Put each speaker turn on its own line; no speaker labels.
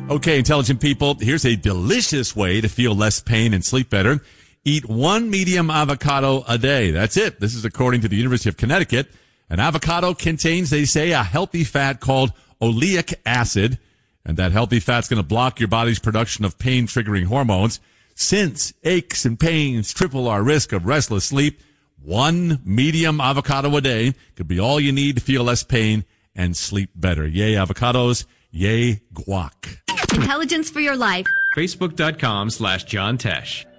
Okay, intelligent people, here's a delicious way to feel less pain and sleep better. Eat one medium avocado a day. That's it. This is according to the University of Connecticut. An avocado contains, they say, a healthy fat called oleic acid. And that healthy fat's going to block your body's production of pain-triggering hormones. Since aches and pains triple our risk of restless sleep, one medium avocado a day could be all you need to feel less pain and sleep better. Yay, avocados. Yay, guac.
Intelligence for your life.
Facebook.com/John Tesh.